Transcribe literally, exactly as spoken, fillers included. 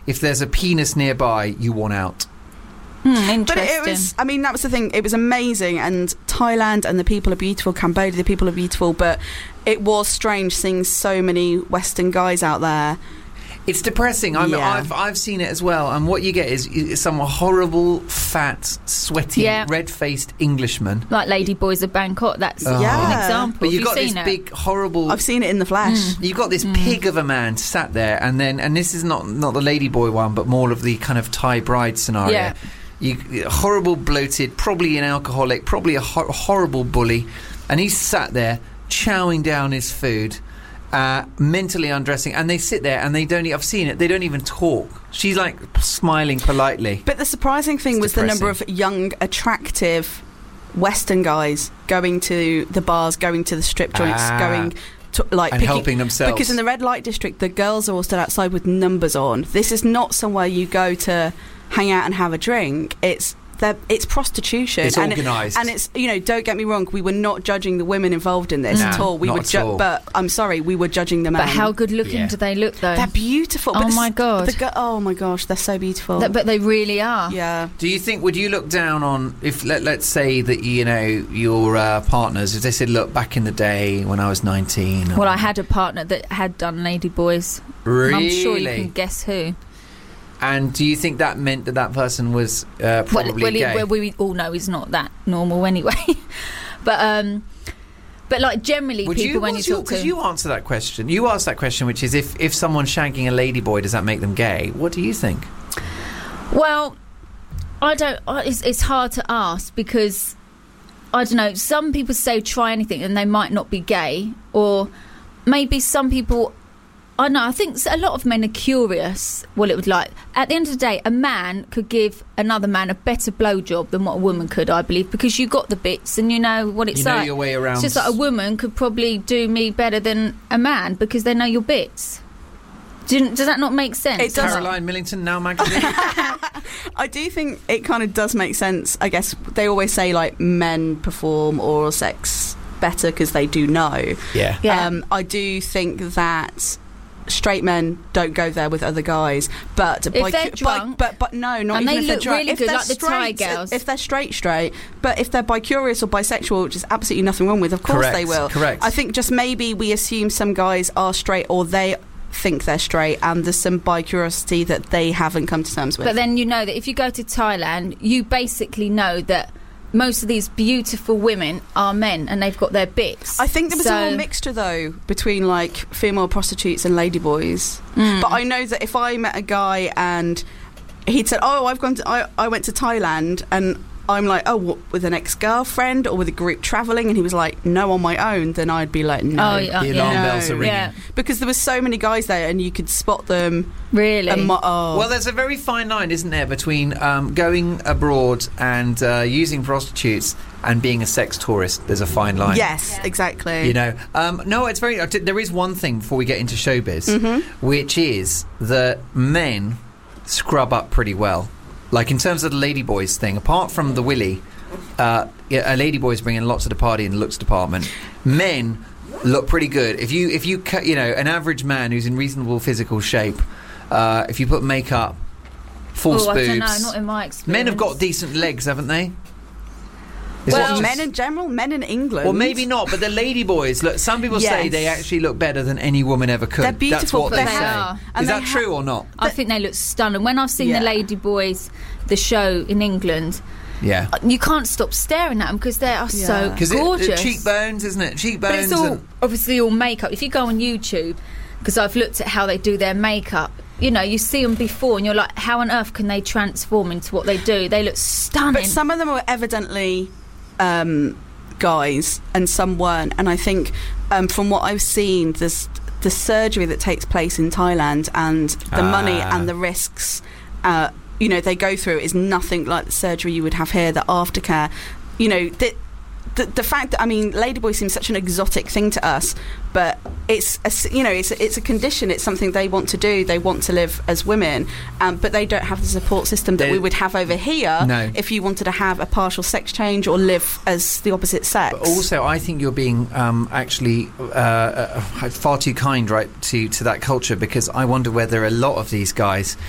if there's a penis nearby, you want out. Hmm, interesting. But it was, I mean, that was the thing. It was amazing, and Thailand and the people are beautiful. Cambodia, the people are beautiful. But it was strange seeing so many Western guys out there. It's depressing. I'm, Yeah. I've I've seen it as well, and what you get is, is some horrible, fat, sweaty, Yeah. red-faced Englishman. Like Lady Boys of Bangkok. That's Oh. Yeah. an example. But you've Have got you this seen it? big, horrible. I've seen it in the flesh. You've got this pig of a man sat there, and then, and this is not not the ladyboy one, but more of the kind of Thai bride scenario. Yeah. You, horrible, bloated, probably an alcoholic, probably a ho- horrible bully, and he's sat there chowing down his food, uh, mentally undressing, and they sit there and they don't. e- I've seen it. They don't even talk. She's like smiling politely. But the surprising thing It's was the number of depressing. young, attractive Western guys going to the bars, going to the strip joints, Ah. going to, like And picking- helping themselves. Because in the red light district, the girls are all stood outside with numbers on. This is not somewhere you go to hang out and have a drink. It's they're- it's prostitution. It's and it- organised. and it's, you know, don't get me wrong, we were not judging the women involved in this No, at all. We not were, at ju- all. but I'm sorry, we were judging the men. But how good looking Yeah. do they look, though? They're beautiful. Oh but the- my God. the go- oh my gosh, they're so beautiful. That- but they really are. yeah. Do you think, would you look down on, if let, let's say that, you know, your uh, partners, if they said, look, back in the day when I was nineteen. Well, I had a partner that had done Lady Boys. Really? And I'm sure you can guess who. And do you think that meant that that person was uh, probably well, well, gay? he, well, we all know he's not that normal anyway. but um, but like generally, Would people you, when you what's your- talk to Because you answer that question. You asked that question, which is if, if someone's shagging a ladyboy, does that make them gay? What do you think? well, I don't. I- It's, it's hard to ask because I don't know. Some people say try anything and they might not be gay, or maybe some people. I don't know. I think a lot of men are curious what it would like. At the end of the day, a man could give another man a better blowjob than what a woman could, I believe, because you got the bits and you know what it's You know like. your way around. It's just like a woman could probably do me better than a man because they know your bits. Do you, does that not make sense? It does. Caroline Millington, Now Magazine. I do think it kind of does make sense. I guess they always say like men perform oral sex better because they do know. yeah. Yeah. Um, I do think that straight men don't go there with other guys, but If by, they're by- drunk, but but no, not and even they if they're look drunk. really If good, they're like the Thai straight- girls. If they're straight, straight, but if they're bi-curious or bisexual, which is absolutely nothing wrong with, of course Correct, they will. correct. I think just maybe we assume some guys are straight or they think they're straight, and there's some bi-curiosity that they haven't come to terms with. But then you know that if you go to Thailand, you basically know that most of these beautiful women are men and they've got their bits. I think there was So- a real mixture though between like female prostitutes and ladyboys. Mm. But I know that if I met a guy and he'd said, "Oh, I've gone to, I, I went to Thailand," and I'm like, "Oh, what, with an ex-girlfriend or with a group travelling?" And he was like, "No, on my own." Then I'd be like, "No," Oh, yeah, The alarm yeah. bells are ringing. Yeah, because there were so many guys there, and you could spot them. really. And mo- oh. Well, there's a very fine line, isn't there, between um, going abroad and uh, using prostitutes and being a sex tourist. There's a fine line. yes, exactly. You know, um, no, it's very. There is one thing before we get into showbiz, Mm-hmm. which is that men scrub up pretty well. Like in terms of the ladyboys thing, apart from the willy, uh, yeah, a ladyboy's bringing lots to the party in the looks department. Men look pretty good. If you, if you, cut, you know, an average man who's in reasonable physical shape, uh, if you put makeup, false oh, I boobs, don't know, not in my experience. men have got decent legs, haven't they? Is Well, that just- men in general, men in England. Well, maybe not, but the ladyboys, look, some people say Yes. they actually look better than any woman ever could. They're beautiful, That's what but they they say. are. And Is they that ha- true or not? I think they look stunning. When I've seen Yeah. the Lady Boys, the show in England, Yeah. you can't stop staring at them because they are so Yeah. Because gorgeous. cheekbones, isn't it? Cheekbones. But it's all and- obviously all makeup. If you go on YouTube, because I've looked at how they do their makeup, you know, you see them before and you're like, how on earth can they transform into what they do? They look stunning. But some of them were evidently um, guys, and some weren't. And I think, um, from what I've seen, there's the surgery that takes place in Thailand and the Ah. money and the risks, uh, you know, they go through is nothing like the surgery you would have here. The aftercare, you know, the, the the fact that, I mean, ladyboy seems such an exotic thing to us, but it's a, you know, it's a, it's a condition. It's something they want to do. They want to live as women, um, but they don't have the support system that They- we would have over here. No. If you wanted to have a partial sex change or live as the opposite sex. But also, I think you're being um, actually uh, uh, far too kind, right, to, to that culture, because I wonder whether a lot of these guys